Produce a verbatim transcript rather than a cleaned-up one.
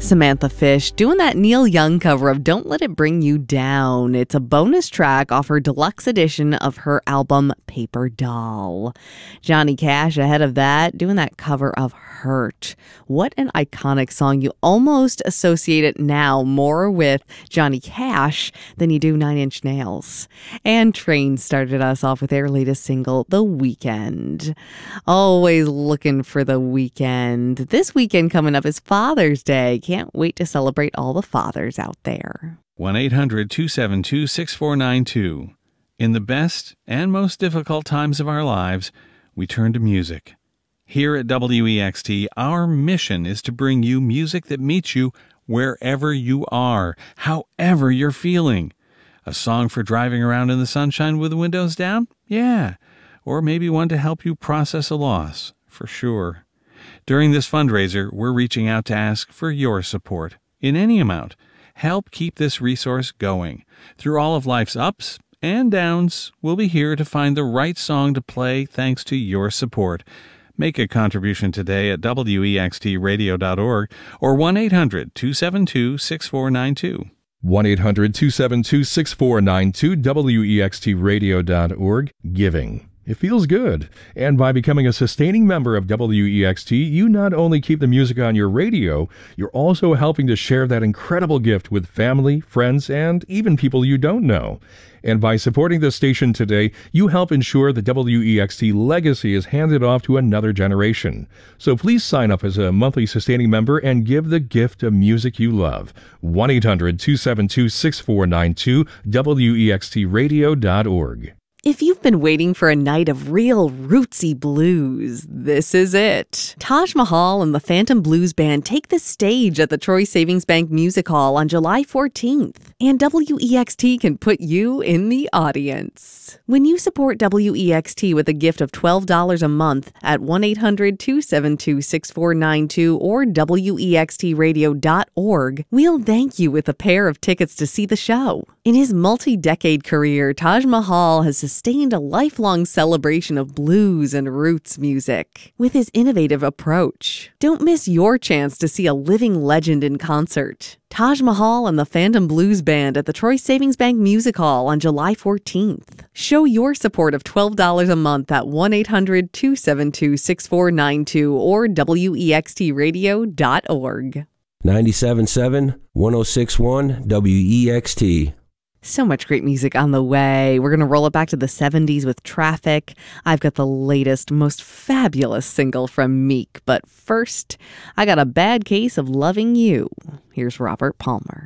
Samantha Fish doing that Neil Young cover of Don't Let It Bring You Down. It's a bonus track off her deluxe edition of her album Paper Doll. Johnny Cash ahead of that doing that cover of Hurt. What an iconic song. You almost associate it now more with Johnny Cash than you do Nine Inch Nails. And Train started us off with their latest single, The Weekend. Always looking for the weekend. This weekend coming up is Father's Day. Can't wait to celebrate all the fathers out there. one eight hundred two seven two six four nine two. In the best and most difficult times of our lives, we turn to music. Here at W E X T, our mission is to bring you music that meets you wherever you are, however you're feeling. A song for driving around in the sunshine with the windows down? Yeah. Or maybe one to help you process a loss, for sure. During this fundraiser, we're reaching out to ask for your support, in any amount. Help keep this resource going. Through all of life's ups and downs, we'll be here to find the right song to play thanks to your support. Make a contribution today at W E X T radio dot org or one eight hundred two seven two six four nine two. one eight hundred two seven two six four nine two, W E X T radio dot org. Giving. It feels good. And by becoming a sustaining member of W E X T, you not only keep the music on your radio, you're also helping to share that incredible gift with family, friends, and even people you don't know. And by supporting this station today, you help ensure the W E X T legacy is handed off to another generation. So please sign up as a monthly sustaining member and give the gift of music you love. one eight hundred two seven two six four nine two, W E X T radio dot org. If you've been waiting for a night of real rootsy blues, this is it. Taj Mahal and the Phantom Blues Band take the stage at the Troy Savings Bank Music Hall on July fourteenth. And W E X T can put you in the audience. When you support W E X T with a gift of twelve dollars a month at one eight hundred two seven two six four nine two or W E X T radio dot org, we'll thank you with a pair of tickets to see the show. In his multi-decade career, Taj Mahal has sustained a lifelong celebration of blues and roots music with his innovative approach. Don't miss your chance to see a living legend in concert. Taj Mahal and the Phantom Blues Band at the Troy Savings Bank Music Hall on July fourteenth. Show your support of twelve dollars a month at one eight hundred two seven two six four nine two or W E X T radio dot org. ninety-seven point seven, one oh six point one W E X T. So much great music on the way. We're going to roll it back to the seventies with Traffic. I've got the latest, most fabulous single from Meek. But first, I got a bad case of loving you. Here's Robert Palmer.